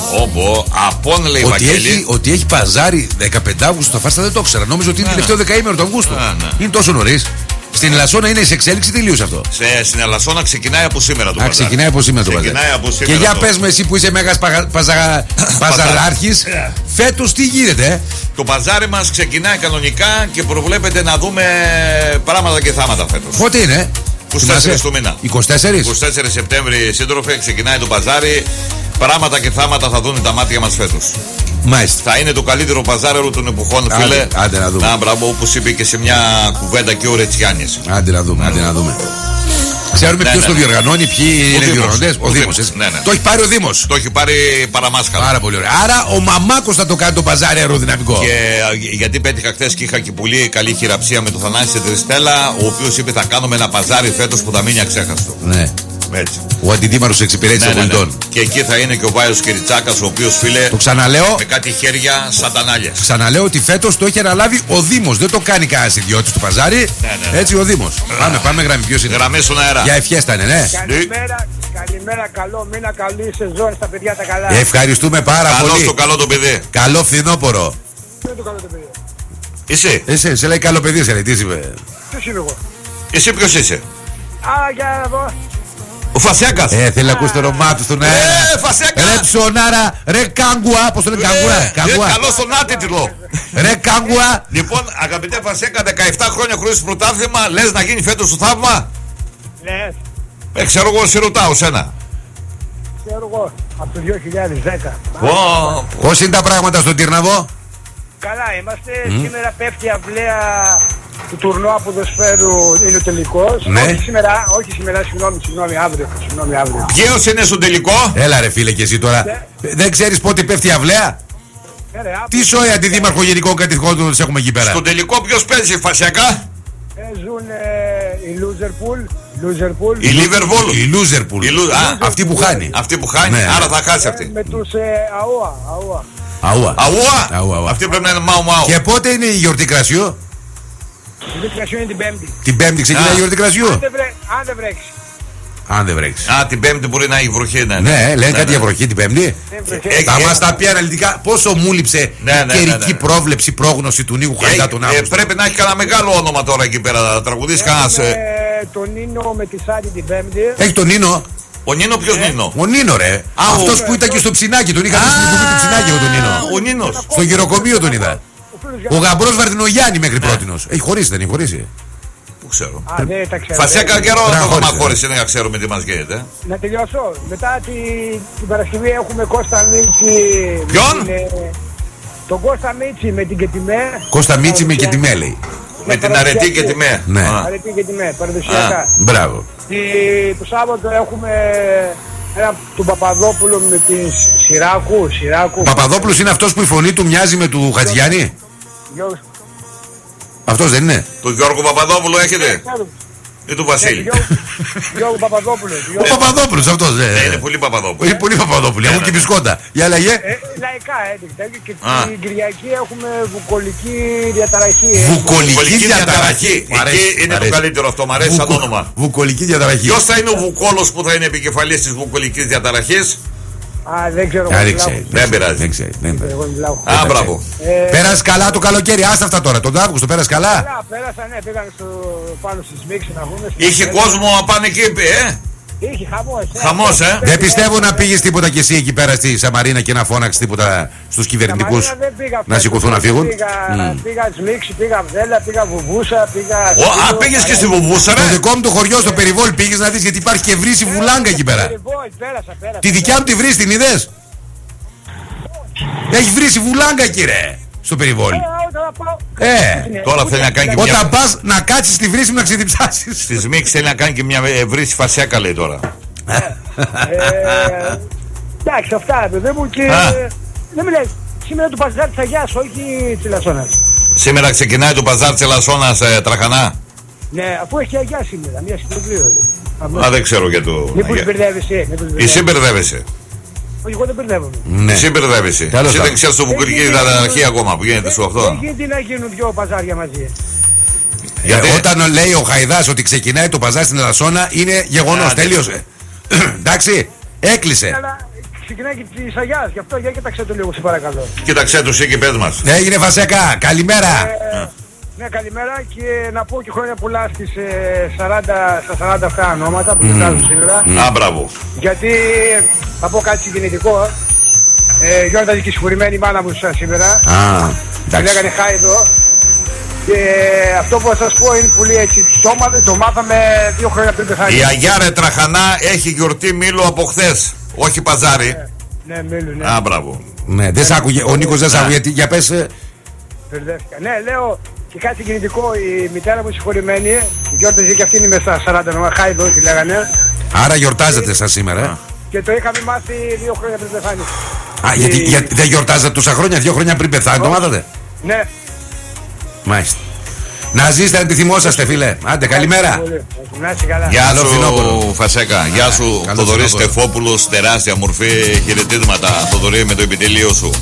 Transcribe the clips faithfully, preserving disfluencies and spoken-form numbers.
Όμπο, απόν λέει ότι Βαγγέλη. έχει, ότι έχει παζάρι δεκαπέντε Αυγούστου στα Φάστα δεν το ήξερα. Νόμιζα ότι είναι ναι, τελευταίο ναι. δεκαήμερο του Αυγούστου. Ναι, ναι. Είναι τόσο νωρίς. Στην Ελασσόνα είναι σε εξέλιξη τελείως αυτό. Σε, στην Ελασσόνα ξεκινάει από σήμερα το Α, παζάρι. ξεκινάει από σήμερα το παζάρι. Και για πες με εσύ που είσαι μέγας παζαράρχης, φέτος τι γίνεται, ε? Το παζάρι μας ξεκινάει κανονικά και προβλέπεται να δούμε πράγματα και θάματα φέτος. Πότε είναι? είκοσι τέσσερις του μήνα. είκοσι τέσσερις είκοσι τέσσερις Σεπτέμβρη, σύντροφε, ξεκινάει το παζάρι. Πράγματα και θάματα θα δουν τα μάτια μας φέτος. Μάλιστα. Θα είναι το καλύτερο παζάρερο των εποχών, φίλε. Άντε, άντε να δούμε. Να, μπράβο, όπως είπε και σε μια κουβέντα και ο Ρετσιάνης. Άντε να δούμε, άντε να δούμε. Ξέρουμε ναι, ποιος ναι, το ναι. διοργανώνει, ποιοι είναι οι διοργανωτές. Ο, ο Δήμος. Δήμος ναι, ναι. Το έχει πάρει ο Δήμος. Το έχει πάρει παραμάσκαλα. Πάρα πολύ ωραία. Άρα ο Μαμάκος θα το κάνει το παζάρι αεροδυναμικό. Και γιατί πέτυχα χθες και είχα και πολύ καλή χειραψία με τον Θανάση Τριστέλα, ο οποίος είπε θα κάνουμε ένα παζάρι φέτος που θα μείνει αξέχαστο. Ναι. Έτσι. Ο αντιδήμαρχος εξυπηρέτησης ναι, των ναι, ναι. πολιτών. Και εκεί θα είναι και ο Βάιος Κυριτσάκας, ο οποίος, φίλε, το ξαναλέω, με κάτι χέρια σαν τανάλιες. Ξαναλέω ότι φέτος το έχει αναλάβει ο Δήμος. Δεν το κάνει κανένας ιδιώτης του παζάρι. Ναι, ναι. Έτσι ο Δήμος. Πάμε, πάμε γραμμή. Ποιος είναι? Γραμμές στον αέρα. Για ευχές θα είναι, ναι. Καλημέρα, καλημέρα, καλό μήνα, καλή σεζόν στα παιδιά τα καλά. Ευχαριστούμε πάρα Καλό πολύ. στο καλό το παιδί. Καλό φθινόπωρο. Ποιο είναι το καλό το παιδί? Εσύ. Εσύ, σε λέει καλό παιδί, σε λέει. Τι είπε? Ποιος είμαι εγώ? Εσύ ποιος είσαι? Α, για να δω. Ο Φασέκας. Ε, θέλει να ακούσει το όνομά του στον αέρα. Ε, Φασέκα. Ρε ψωνάρα, ρε κάγκουα. Πώς το λένε, κάγκουα? Κάγκουα. Καλό στον άτιτλο. Ρε κάγκουα. Λοιπόν, αγαπητέ Φασέκα, δεκαεπτά χρόνια χωρίς πρωτάθλημα, λες να γίνει φέτος το θαύμα? Ναι, Ε, ξέρω εγώ, σε ρωτάω σένα. ξέρω εγώ, από το δύο χιλιάδες δέκα. Wow. Πώς είναι τα πράγματα στον Τύρναβο? Καλά είμαστε, σήμερα πέφτει η αυλαία του τουρνουά ποδοσφαίρου, είναι ο τελικός. Ναι. Όχι σήμερα, όχι σήμερα, συγγνώμη, συγγνώμη, αύριο, συγγνώμη, αύριο. Ποιος είναι στο τελικό? Έλα ρε φίλε και εσύ τώρα. Ναι. Δεν ξέρεις πότε πέφτει η αυλαία? Ναι, ρε, Τι σόι αντιδήμαρχο γενικών κατηχόντων τους έχουμε εκεί πέρα? Στο τελικό ποιος παίζει, Φασέκα? Παίζουν ε, η Λούζερπουλ, Λούζερπουλ. Η Λίβερπουλ. Η Λούζερπουλ. Η Λου- Α, Αυτή που χάνει. Αυτή που χάνει, Ναι. άρα θα χάσει αυτή. Με τους ε, αούα, αούα. Αούα. Αούα. Αούα, αούα. Αυτή πρέπει να είναι μάου μάου. Και πότε είναι η γιορτή κρασιού? Η δικασία είναι την Πέμπτη. Την Πέμπτη ξεκινάει Α. η γιορτή κρασιού. Αν δεν, βρέ, αν δεν βρέξει. Αν δεν βρέξει. Α, την Πέμπτη μπορεί να έχει βροχή, ναι. Ναι, λένε ναι, κάτι ναι. για βροχή την Πέμπτη. Δεν βρέξει. Ε, Θα ε, μας τα πει αναλυτικά πόσο μου λείψε Ναι, η ναι, ναι, καιρική ναι. πρόβλεψη, πρόγνωση του Νίκου Χαϊδά τον Ε, ε, Αύγουστο. πρέπει να έχει κανένα μεγάλο όνομα τώρα εκεί πέρα. Να τραγουδήσει κανένα. Έχουμε τον Νίνο με τη Σάντι την Πέμπτη. Έχει τον Νίνο. Ο Νίνο, ποιο Νίνο? Ο Νίνο, ρε. Αυτός ο- που ήταν και στο ψινάκι. Τον είχα δει στην εκπομπή του ψινάκι εγώ τον Νίνο. Ο Νίνος. Στο γυροκομείο τον είδα. Ο γαμπρός Βαρδινογιάννη μέχρι πρότινος. Έχει χωρίσει, δεν έχει χωρίσει? Πού ξέρω. Α, δεν τα ξέρω. Φασέκα καιρό Πρέπει να το χώρισε. θέμα χώρισε, να ξέρουμε τι μας γίνεται. Να τελειώσω. Μετά τη, την Παρασκευή έχουμε Κώστα Μίτσι. Ποιον? με την, ε, τον Κώστα Μίτσι με την Κετιμέ. Κώστα Μίτσι με και τη Μέλη. Με την αρετή και τη με. Ναι. Α. Αρετή και Τιμέ, παραδοσιακά. Μπράβο. Τη- Το Σάββατο έχουμε ένα του Παπαδόπουλου με την Σιράκου. Σιράκου. Ο Παπαδόπουλος είναι αυτός που η φωνή του μοιάζει με του Χατζιάννη. Γιώργος- Αυτός δεν είναι? Του Γιώργου Παπαδόπουλου έχετε? ή του Βασίλη? Γιώργο- Γιώργο Παπαδόπουλο. Ο Γιώργο- Παπαδόπουλος αυτός. ε. Ναι, είναι πολύ Παπαδόπουλο. Είναι πολύ Παπαδόπουλοι. Ναι, Από ναι. και μπισκότα. Για λέγε. Ε, λαϊκά έδειξε. Και Α. την Κυριακή έχουμε βουκολική διαταραχή. ε. Βουκολική Βουκολική διαταραχή. διαταραχή. Μ' αρέσει, Εκεί μ' είναι το αρέσει. καλύτερο αυτό, μ' αρέσει σαν Βουκο- όνομα. Βουκολική διαταραχή. Ποιος θα είναι ο βουκόλος που θα είναι επικεφαλής της βουκολικής διαταραχής? Α, δεν ξέρω. Α, εγώ δεν μιλάω. ξέρει. Δεν πειράζει. Δεν ξέρει. δεν πειράζει. Εγώ μιλάω. Α, μπράβο. Ε, Πέρασε καλά το καλοκαίρι. Άστα αυτά τώρα. Τον Αύγουστο πέρασε καλά. Καλά, πέρασα, ναι, πήγαν στο, πάνω στη Σμίξη να βγούμε. στην Είχε Αθήνα. κόσμο να πάνε εκεί, ε. Είχε χαμός. ε. Χαμός, ε. Δεν πιστεύω να πήγες τίποτα κι εσύ εκεί πέρα στη Σαμαρίνα και να φώναξες τίποτα στους κυβερνητικούς Στα Μαρίνα δεν πήγα να φέτος. σηκωθούν να φύγουν. Πήγα, Μμ. πήγα Σμίξη, πήγα Βδέλα, πήγα Βουβούσα, πήγα... Ο, α, πήγες και στη Βουβούσα, Το ρε. δικό μου το χωριό στο Περιβόλ πήγες να δεις γιατί υπάρχει και βρύση βουλάγκα εκεί πέρα. Περιβόη, πέρασα, πέρασα. Τη δικιά μου τη βρύση την είδες? Έχει βρύση βουλάγκα εκεί ρε. Στο Περιβόλ. Ε, όταν πάω- Ε, Ναι, Τώρα ούτε- θέλει να κάνει και Όταν μια. πας να κάτσεις στη βρύση μου να ξεδιψάσεις. Στη Σμίξη θέλει να κάνει και μια ευρύση φασέκα, λέει τώρα. Ε, εντάξει, αυτά, παιδί μου, και... Α. Δεν με λες, σήμερα του Παζάρ της Αγιάς, όχι της Λασσόνας. Σήμερα ξεκινάει το παζάρ της Ελασσόνας, ε, τραχανά. Ναι, αφού έχει Αγιά σήμερα, μια συντροφλία. Α, δεν ξέρω για το. Μήπως μπερδεύεσαι, μήπως μπερδεύεσαι. Εσύ μπερδεύεσαι. Όχι, εγώ δεν μπερδεύομαι. Ναι. Εσύ μπερδεύεσαι. Τέλος Εσύ δεν πάντων. ξέρεις το βουκολική διαταραχή ακόμα που γίνεται σου Δεν αυτό. γίνεται να γίνουν δυο παζάρια μαζί. Γιατί? Ε, όταν λέει ο Χαϊδάς ότι ξεκινάει το παζάρ στην Ελασσόνα είναι γεγονός. Α, Τελείωσε. Εντάξει, έκλεισε. Αλλά ξεκινάει και της Αγιάς. Γι' αυτό για κοίταξε το λίγο, σε παρακαλώ. Κοίταξέ τους εκεί, πες μας. Έγινε Φασέκα, καλημέρα. Ε, ναι, καλημέρα και να πω και χρόνια πολλά στις ε, σαράντα, στα σαράντα αυτά ονόματα που γιορτάζουν σήμερα. Α, μπράβο. Γιατί θα πω κάτι συγκινητικό. Ε, γιόρταζε και συγχωρημένη η μάνα μου σαν σήμερα. Α, Τη λέγανε Χάιδο. Και αυτό που θα σας πω είναι πολύ έτσι. Το, μά- το μάθαμε δύο χρόνια πριν πεθάνει. Η Αγιά ρε Τραχανά έχει γιορτή Μήλου από χθες. Όχι παζάρι. Ναι, ναι, μίλου, ναι. Α, μπράβο. ναι, δεν σ' άκουγε, ο Νίκος δεν σ' άκουγε, γιατί- για πες. ε, Μπερδεύτηκα. Ναι, λέω και κάτι συγκινητικό. Η μητέρα μου συγχωρημένη γιόρταζε και αυτήν είμαι στα σαράντα ονόματα. Χάιδο τη λέγανε. Άρα γιορτάζετε σαν σήμερα. ε. Και το είχαμε μάθει δύο χρόνια πριν πεθάνει. Α, γιατί, για, δεν γιορτάζατε τόσα χρόνια, δύο χρόνια πριν πεθάνει, το μάθατε. Ναι. Μάλιστα. Να ζήσετε αν τη θυμόσαστε, φίλε. Άντε, καλημέρα. Πολύ. Να είσαι καλά. Γεια Καλό φθινόπωρο. σου Φασέκα. Γεια σου καλό Θοδωρής φθινόπωρο. Στεφόπουλος. Τεράστια μορφή χαιρετίσματα. Θοδωρή με το επιτελείο σου.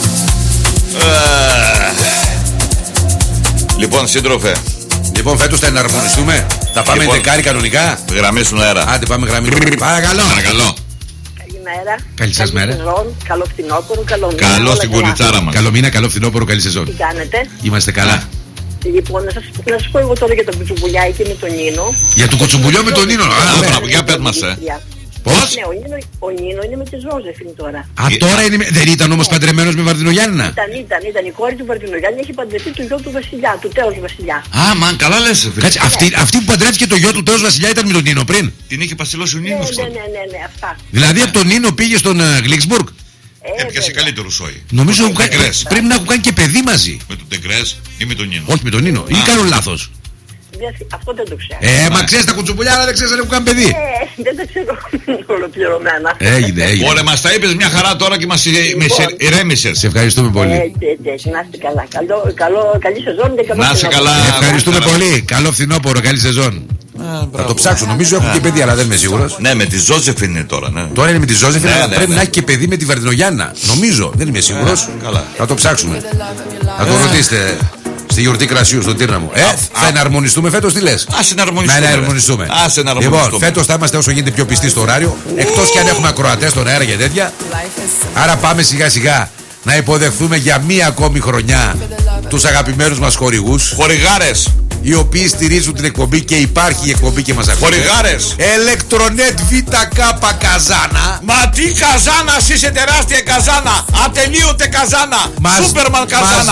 Ε, Λοιπόν σύντροφε, Λοιπόν, φέτος θα εναρμονιστούμε. Θα πάμε Λοιπόν. δεκάρι κανονικά. γραμμή στον αέρα. Άντε, πάμε γραμμή. Παρακαλώ. Παρακαλώ. Καλημέρα. Καλή σας μέρα. Σεζόν, καλό φθινόπωρο, καλό μήνα. Καλό όλα στην καλά. κουλιτσάρα μας. Καλό μήνα, καλό φθινόπωρο, καλή Τι σεζόν. κάνετε? Είμαστε καλά. Λοιπόν, να σας, να σας πω εγώ τώρα για τον κουτσουμπουλιάκι με τον Νίνο. Για το κουτσουμπουλιό με τον Νίνο. Α, Α, ωραία. μπράβο, για πες μας, ε. Πώς? Ναι, ο Νίνο, ο Νίνο είναι με τη Ζώζεφιν τώρα. Α, τώρα είναι. με- Δεν ήταν όμως παντρεμένος με Βαρδινογιάννηνα. Ήταν, ήταν, ήταν η κόρη του Βαρδινογιάννη, έχει παντρευτεί του γιο του Βασιλιά, του τέος Βασιλιά. Α, μαν, καλά λες. φίλε. Κάτσε, αυτή, αυτή που παντρεύτηκε το γιο του Τέος Βασιλιά ήταν με τον Νίνο πριν. Την είχε πασιλώσει ο Ναι, Νίνος. ναι, ναι, ναι, ναι, αυτά. Δηλαδή από τον Νίνο πήγε στον ε, Γλίξμπουργκ. Ε, Έπιασε βέβαια. καλύτερο σόι. Νομίζω Με έχουν τον κάνει- Τεγκρές. πρέπει να έχουν κάνει και παιδί μαζί. Με τον Τεγκρές ή με τον Νίνο. Όχι με τον Νίνο. Ή κάνω λάθος. Δεν- Αυτό δεν το ξέρω. Ε, μα ξέρεις τα κουτσουμπουλιά, αλλά δεν ξέρεις αν έχουν κάνει παιδί. Ε, δεν τα ξέρω ολοκληρωμένα. Έγινε, έγινε. Ωραία, μας τα είπες μια χαρά τώρα και μας ηρε- με σε- ηρέμησες. Σε ευχαριστούμε πολύ. Έτσι, έτσι, έτσι, να είστε καλά. Καλό, καλό, καλή σεζόν και καλό Να είστε φθινόπωρο. καλά. Ευχαριστούμε καλά. πολύ. Καλό φθινόπωρο, καλή σεζόν. Θα το ψάξω. Νομίζω έχουν και παιδί, αλλά δεν είμαι σίγουρος. Ναι, με τη Ζώζεφιν είναι τώρα, ναι. Τώρα είναι με τη Ζώζεφιν, Ναι, αλλά ναι, πρέπει ναι. να έχει και παιδί με τη Βαρδινογιάννα. Νομίζω, δεν είμαι σίγουρος. καλά. Θα το ψάξουμε. Θα το ρωτήσετε στη γιορτή κρασιού, στον Τύρναμο. Ε, θα εναρμονιστούμε φέτος, τι λες? Ας εναρμονιστούμε. Να ρε. εναρμονιστούμε. Ας εναρμονιστούμε. Λοιπόν, φέτος θα είμαστε όσο γίνεται πιο πιστοί στο ωράριο. Εκτός και αν έχουμε ακροατές στον αέρα και τέτοια. Άρα πάμε σιγά σιγά να υποδεχθούμε για μία ακόμη χρονιά τους αγαπημένους μας χορηγούς, Χορηγάρες. οι οποίοι στηρίζουν την εκπομπή και υπάρχει η εκπομπή και μας ακούνε. Χορηγάρες. Electronet ΒΚ Καζάνα. Μα τι καζάνα, είσαι τεράστια καζάνα. Ατελείωτε καζάνα. Μας- Σούπερμαν μας καζάνα.